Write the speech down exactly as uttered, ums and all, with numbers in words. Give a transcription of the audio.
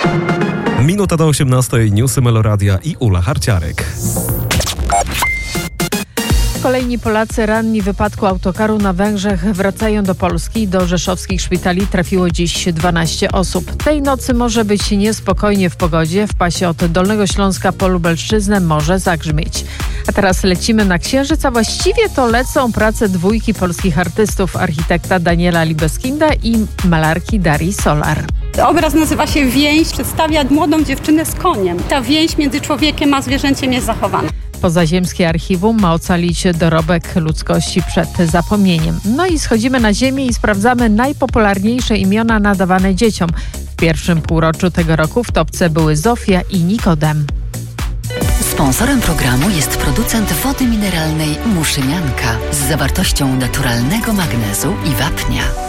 Minuta do osiemnastej, newsy Meloradia i Ula Harciarek. Kolejni Polacy ranni w wypadku autokaru na Węgrzech wracają do Polski. Do rzeszowskich szpitali trafiło dziś dwanaście osób. Tej nocy może być niespokojnie w pogodzie. W pasie od Dolnego Śląska po Lubelszczyznę może zagrzmieć. A teraz lecimy na Księżyc, a właściwie to lecą prace dwójki polskich artystów, architekta Daniela Libeskinda i malarki Darii Solar. Obraz nazywa się Więź, przedstawia młodą dziewczynę z koniem. Ta więź między człowiekiem a zwierzęciem jest zachowana. Pozaziemskie archiwum ma ocalić dorobek ludzkości przed zapomnieniem. No i schodzimy na ziemię i sprawdzamy najpopularniejsze imiona nadawane dzieciom. W pierwszym półroczu tego roku w topce były Zofia i Nikodem. Sponsorem programu jest producent wody mineralnej Muszynianka z zawartością naturalnego magnezu i wapnia.